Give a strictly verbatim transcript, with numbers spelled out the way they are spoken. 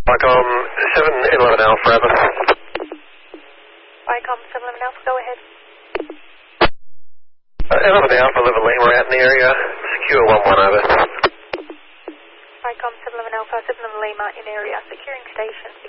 Vicom seven eleven Alpha, Ever. Vicom seven eleven Alpha, go ahead. Uh, eleven Alpha, eleven Lima, we're out in the area. Secure one one, over. Vicom seven eleven Alpha, seven eleven Lima in area, securing station.